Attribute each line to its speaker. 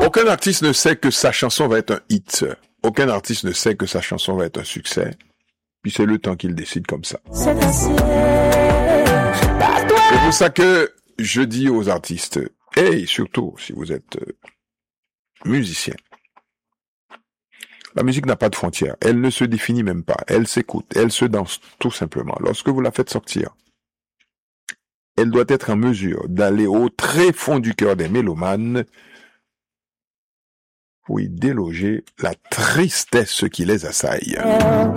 Speaker 1: Aucun artiste ne sait que sa chanson va être un hit. Aucun artiste ne sait que sa chanson va être un succès. Puis c'est le temps qu'il décide comme ça. C'est pour ça que je dis aux artistes, et surtout si vous êtes musicien, la musique n'a pas de frontières. Elle ne se définit même pas. Elle s'écoute. Elle se danse tout simplement. Lorsque vous la faites sortir, elle doit être en mesure d'aller au très fond du cœur des mélomanes pour y déloger la tristesse qui les assaille.